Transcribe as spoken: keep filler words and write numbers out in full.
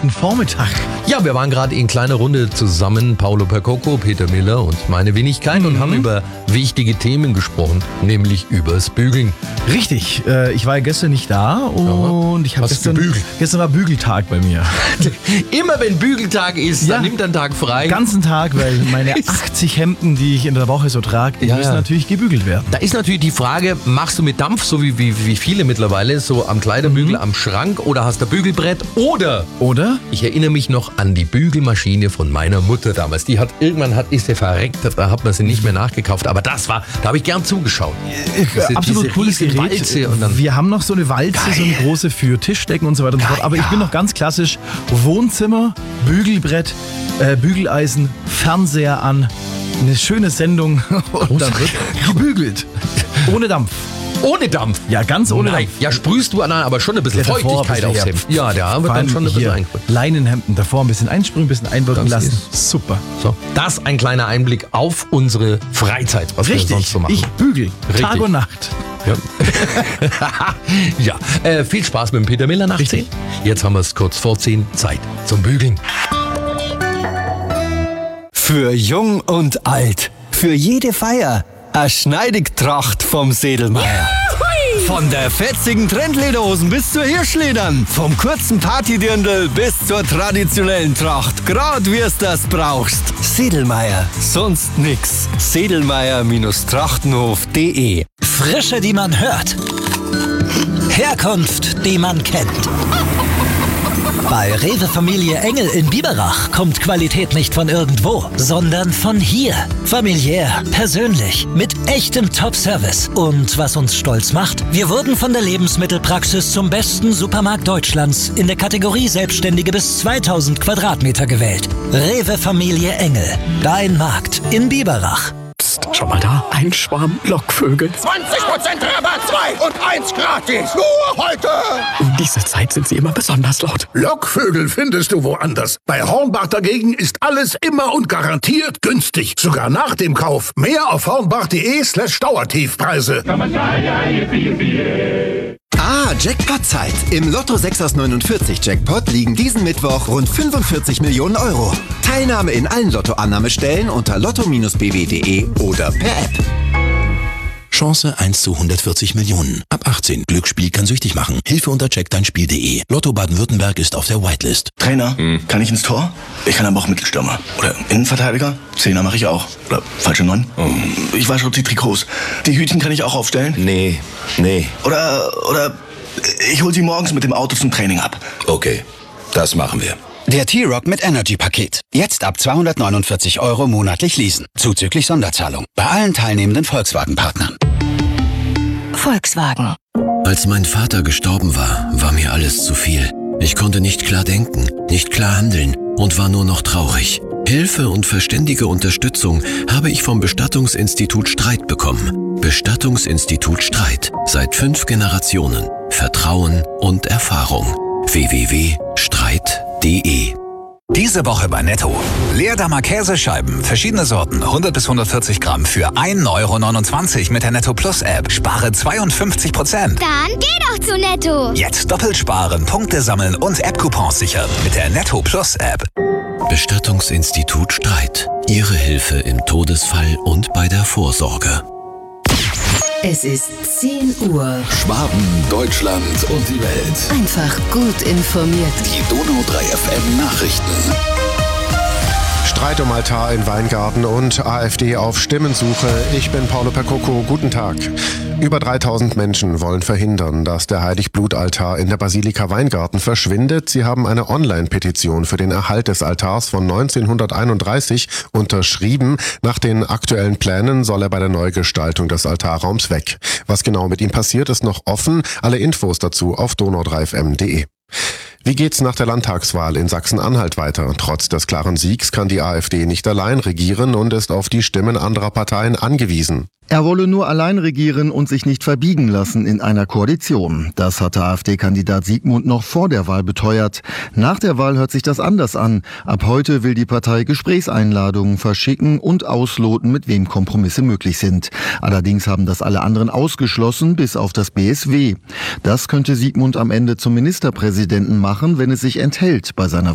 guten Vormittag. Ja, wir waren gerade in kleiner Runde zusammen, Paolo Percoco, Peter Miller und meine Wenigkeit mhm. und haben über wichtige Themen gesprochen, nämlich übers Bügeln. Richtig, äh, ich war ja gestern nicht da und ja. ich habe gestern, gestern war Bügeltag bei mir. Immer wenn Bügeltag ist, ja. dann nimmt er einen Tag frei. Den ganzen Tag, weil meine achtzig Hemden, die ich in der Woche so trage, die ja, müssen ja. natürlich gebügelt werden. Da ist natürlich die Frage, machst du mit Dampf, so wie, wie, wie viele mittlerweile, so am Kleiderbügel, mhm. am Schrank oder hast du Bügelbrett oder, oder? Ich erinnere mich noch an die Bügelmaschine von meiner Mutter damals. Die hat, irgendwann hat, ist sie verreckt, da hat man sie nicht mehr nachgekauft, aber das war, da habe ich gern zugeschaut. Diese, Absolut cooles Gerät. Walze und dann Wir haben noch so eine Walze, geil. so eine große für Tischdecken und so weiter und so fort, aber ich bin noch ganz klassisch Wohnzimmer, Bügelbrett, äh, Bügeleisen, Fernseher an, eine schöne Sendung und dann wird gebügelt. Ohne Dampf. Ohne Dampf? Ja, ganz ohne Nein. Dampf. Ja, sprühst du an, aber schon ein bisschen ja, Feuchtigkeit ein bisschen aufs Hemd. Ja, der wird dann schon ein bisschen eingebrüht. Leinenhemden davor ein bisschen einsprühen, ein bisschen einwirken lassen. Super. So, das ein kleiner Einblick auf unsere Freizeit, was Richtig. wir sonst so machen. Ich bügel. Richtig. Tag und Nacht. Ja, ja. Äh, viel Spaß mit dem Peter Miller nach zehn. Jetzt haben wir es kurz vor zehn. Zeit zum Bügeln. Für Jung und Alt. Für jede Feier. Eine Schneidigtracht vom Sedelmeier. Von der fetzigen Trendlederhosen bis zur Hirschledern. Vom kurzen Partydirndl bis zur traditionellen Tracht. Grad wie es das brauchst. Sedelmeier. Sonst nix. Sedelmeier Trachtenhof punkt de. Frische, die man hört. Herkunft, die man kennt. Bei Rewe Familie Engel in Biberach kommt Qualität nicht von irgendwo, sondern von hier. Familiär, persönlich, mit echtem Top-Service. Und was uns stolz macht, wir wurden von der Lebensmittelpraxis zum besten Supermarkt Deutschlands in der Kategorie Selbstständige bis zweitausend Quadratmeter gewählt. Rewe Familie Engel, dein Markt in Biberach. Psst, schau mal da, ein Schwarm Lockvögel. zwanzig Prozent Rabatt, zwei und eins gratis. Nur heute. Um diese Zeit sind sie immer besonders laut. Lockvögel findest du woanders. Bei Hornbach dagegen ist alles immer und garantiert günstig. Sogar nach dem Kauf. Mehr auf hornbach.de slash Dauertiefpreise. Ah, Jackpot-Zeit. Im Lotto sechs aus neunundvierzig Jackpot liegen diesen Mittwoch rund fünfundvierzig Millionen Euro. Teilnahme in allen Lottoannahmestellen unter lotto Bindestrich b w punkt de oder per App. Chance eins zu hundertvierzig Millionen. Ab achtzehn. Glücksspiel kann süchtig machen. Hilfe unter check dein spiel punkt de. Lotto Baden-Württemberg ist auf der Whitelist. Trainer, hm. kann ich ins Tor? Ich kann aber auch Mittelstürmer. Oder Innenverteidiger? Zehner mache ich auch. Oder falsche Neun? Oh. Ich wasche die Trikots. Die Hütchen kann ich auch aufstellen? Nee, nee. Oder, oder ich hol sie morgens mit dem Auto zum Training ab. Okay, das machen wir. Der T-Rock mit Energy-Paket. Jetzt ab zweihundertneunundvierzig Euro monatlich leasen. Zuzüglich Sonderzahlung. Bei allen teilnehmenden Volkswagen-Partnern. Volkswagen. Als mein Vater gestorben war, war mir alles zu viel. Ich konnte nicht klar denken, nicht klar handeln und war nur noch traurig. Hilfe und verständige Unterstützung habe ich vom Bestattungsinstitut Streit bekommen. Bestattungsinstitut Streit. Seit fünf Generationen. Vertrauen und Erfahrung. w w w punkt streit punkt de. Diese Woche bei Netto. Leerdammer Käsescheiben, verschiedene Sorten, hundert bis hundertvierzig Gramm für ein Euro neunundzwanzig mit der Netto Plus App. Spare zweiundfünfzig Prozent. Dann geh doch zu Netto. Jetzt doppelt sparen, Punkte sammeln und App-Coupons sichern mit der Netto Plus App. Bestattungsinstitut Streit. Ihre Hilfe im Todesfall und bei der Vorsorge. Es ist zehn Uhr. Schwaben, Deutschland und die Welt. Einfach gut informiert. Die Donau drei F M Nachrichten. Streit um Altar in Weingarten und AfD auf Stimmensuche. Ich bin Paolo Percoco. Guten Tag. Über dreitausend Menschen wollen verhindern, dass der Heiligblutaltar in der Basilika Weingarten verschwindet. Sie haben eine Online-Petition für den Erhalt des Altars von neunzehnhunderteinunddreißig unterschrieben. Nach den aktuellen Plänen soll er bei der Neugestaltung des Altarraums weg. Was genau mit ihm passiert, ist noch offen. Alle Infos dazu auf donau drei f m punkt de. Wie geht's nach der Landtagswahl in Sachsen-Anhalt weiter? Trotz des klaren Siegs kann die AfD nicht allein regieren und ist auf die Stimmen anderer Parteien angewiesen. Er wolle nur allein regieren und sich nicht verbiegen lassen in einer Koalition. Das hatte AfD-Kandidat Siegmund noch vor der Wahl beteuert. Nach der Wahl hört sich das anders an. Ab heute will die Partei Gesprächseinladungen verschicken und ausloten, mit wem Kompromisse möglich sind. Allerdings haben das alle anderen ausgeschlossen, bis auf das B S W. Das könnte Siegmund am Ende zum Ministerpräsidenten machen, wenn es sich enthält bei seiner